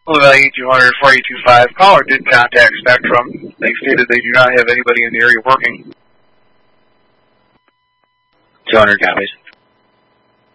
Louisville 8200-4825. Caller did contact Spectrum. They stated they do not have anybody in the area working. 200 copies.